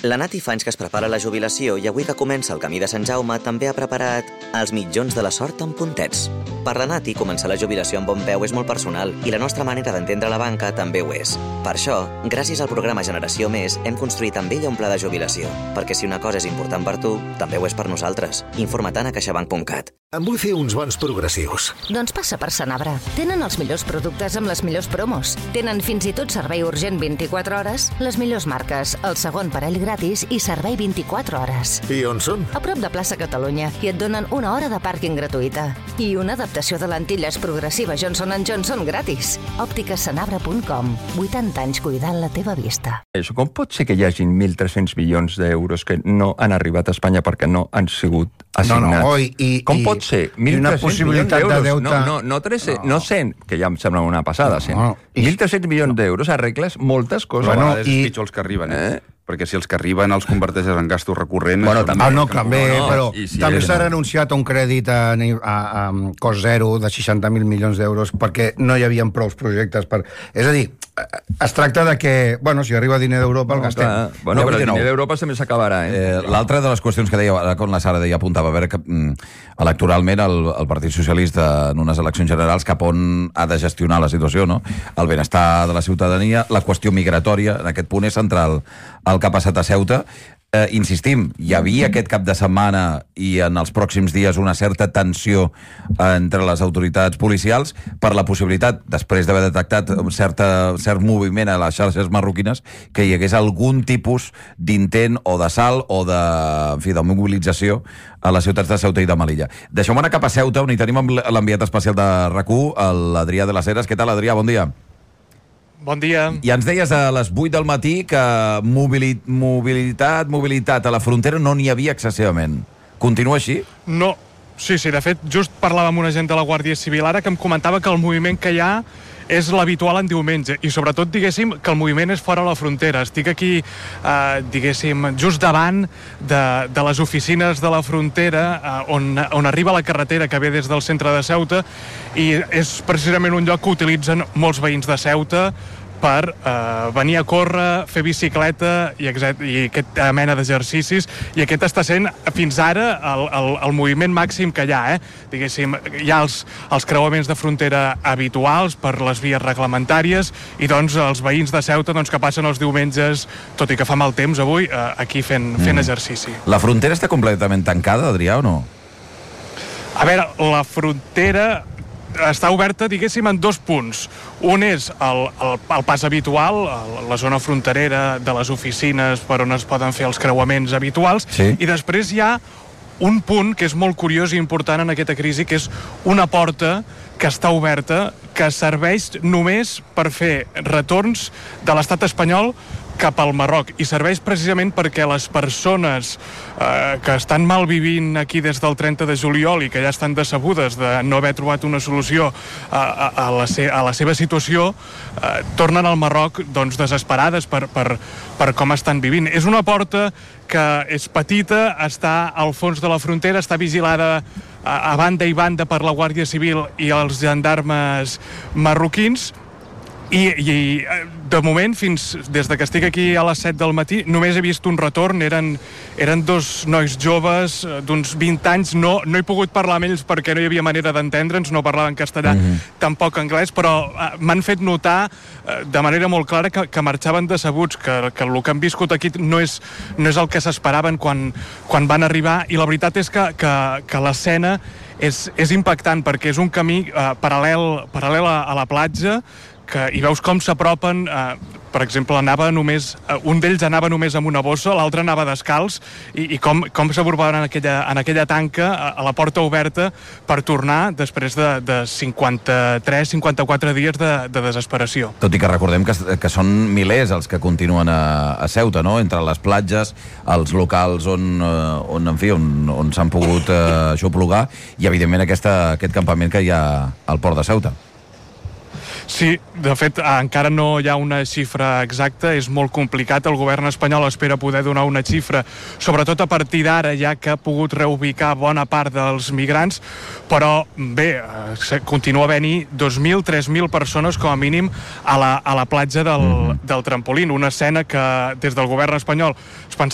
La Nati fa anys que es prepara la jubilació i avui que comença el camí de Sant Jaume també ha preparat els mitjons de la sort amb puntets. Per la Nati, començar la jubilació amb bon peu és molt personal i la nostra manera d'entendre la banca també ho és. Per això, gràcies al programa Generació Més, hem construït amb ella un pla de jubilació, perquè si una cosa és important per tu, també ho és per nosaltres. Informa-te'n a caixabank.cat. Em vull fer uns bons progressius. Doncs passa per Sanabra. Tenen els millors productes amb les millors promos. Tenen fins i tot servei urgent 24 hores, les millors marques, el segon parell gratis i servei 24 hores. I on són? A prop de plaça Catalunya i et donen una hora de pàrquing gratuïta. I una adaptació de lentilles progressiva Johnson & Johnson gratis. Òpticasanabra.com. 80 anys cuidant la teva vista. Com pot ser que hi hagin 1.300 milions d'euros que no han arribat a Espanya perquè no han sigut assignats? Com pot ser? 1.300 milions d'euros. No 100, que ja em sembla una passada, 100. 1.300 milions d'euros arregles moltes coses. A vegades és pitjor els que arriben, perquè si els que arriben els converteixes en gastos recurrents... Però també s'ha renunciat a un crèdit a cost zero de 60.000 milions d'euros perquè no hi havia prou projectes per... És a dir, es tracta de que, si arriba diner d'Europa, el gastem. Però el diner d'Europa també s'acabarà. L'altra de les qüestions que deia, com la Sara deia, apuntava, a veure que electoralment el Partit Socialista en unes eleccions generals cap on ha de gestionar la situació, no? El benestar de la ciutadania, la qüestió migratòria, en aquest punt és central el que ha passat a Ceuta. Insistim, hi havia aquest cap de setmana i en els pròxims dies una certa tensió entre les autoritats policials per la possibilitat, després d'haver detectat un cert moviment a les xarxes marroquines, que hi hagués algun tipus d'intent o d'assalt o de mobilització a les ciutats de Ceuta i de Melilla. Deixeu-me anar cap a Ceuta, on hi tenim l'enviat especial de RAC1, l'Adrià de les Heres. Què tal, Adrià? Bon dia. Bon dia. I ens deies a les 8 del matí que mobilitat a la frontera no n'hi havia excessivament. Continua així? No. Sí, de fet, just parlava amb un agent de la Guàrdia Civil ara que em comentava que el moviment que hi ha és l'habitual en diumenge i sobretot, diguéssim, que el moviment és fora de la frontera. Estic aquí, diguéssim, just davant de les oficines de la frontera on arriba la carretera que ve des del centre de Ceuta i és precisament un lloc que utilitzen molts veïns de Ceuta per venir a córrer, fer bicicleta i aquesta mena d'exercicis, i aquest està sent fins ara el moviment màxim que hi ha. Diguéssim, hi ha els creuaments de frontera habituals per les vies reglamentàries i doncs els veïns de Ceuta que passen els diumenges, tot i que fa mal temps avui, aquí fent exercici. La frontera està completament tancada, Adrià, o no? A veure, la frontera està oberta, diguéssim, en dos punts. Un és el pas habitual, la zona fronterera de les oficines per on es poden fer els creuaments habituals, i després hi ha un punt que és molt curiós i important en aquesta crisi, que és una porta que està oberta, que serveix només per fer retorns de l'estat espanyol cap al Marroc, i serveix precisament perquè les persones que estan malvivint aquí des del 30 de juliol i que ja estan decebudes de no haver trobat una solució a la seva situació, tornen al Marroc desesperades per com estan vivint. És una porta que és petita, està al fons de la frontera, està vigilada a banda i banda per la Guàrdia Civil i els gendarmes marroquins, i de moment, des que estic aquí a les 7 del matí, només he vist un retorn. Eren dos nois joves d'uns 20 anys. No he pogut parlar amb ells perquè no hi havia manera d'entendre'ns, no parlaven castellà, tampoc anglès, però m'han fet notar de manera molt clara que marxaven decebuts, que el que han viscut aquí no és el que s'esperaven quan van arribar, i la veritat és que l'escena és impactant perquè és un camí paral·lel a la platja, i veus com s'apropen. Per exemple, un d'ells anava només amb una bossa, l'altre anava descalç, i com s'abordaven en aquella tanca a la porta oberta per tornar després de 53-54 dies de desesperació. Tot i que recordem que són milers els que continuen a Ceuta, no? Entre les platges, els locals on s'han pogut aixoplugar, i evidentment aquest campament que hi ha al port de Ceuta. Sí, de fet, encara no hi ha una xifra exacta, és molt complicat. El govern espanyol espera poder donar una xifra, sobretot a partir d'ara, ja que ha pogut reubicar bona part dels migrants, però bé, continua havent-hi 2.000-3.000 persones com a mínim a la platja del Trampolín, una escena que des del govern espanyol es pensava